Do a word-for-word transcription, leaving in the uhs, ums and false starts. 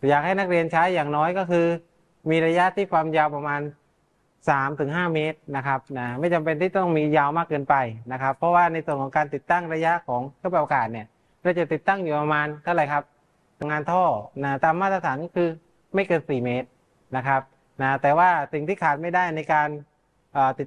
อยากให้นักเรียนใช้อย่างน้อยก็คือมีระยะที่ความยาวประมาณสามถึงห้าเมตรนะครับนะไม่จำเป็นที่ต้องมียาวมากเกินไปนะครับเพราะว่าในส่วนของการติดตั้งระยะของเครื่องปรับอากาศเนี่ยเราจะติดตั้งอยู่ประมาณเท่าไหร่ครับงานท่อนะตามมาตรฐานก็คือไม่เกินสี่เมตรนะครับนะแต่ว่าสิ่งที่ขาดไม่ได้ในการติด